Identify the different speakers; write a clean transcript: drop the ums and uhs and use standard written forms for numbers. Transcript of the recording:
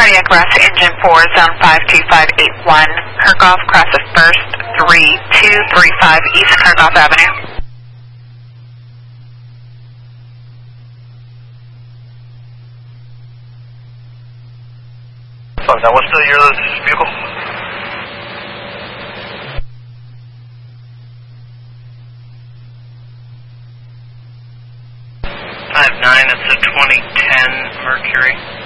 Speaker 1: Cardiac arrest, engine 4, zone 52581, Kirchhoff, crosses first, 3235 East Kirchhoff Avenue.
Speaker 2: Now, what's the year of this vehicle? It's a 2010 Mercury.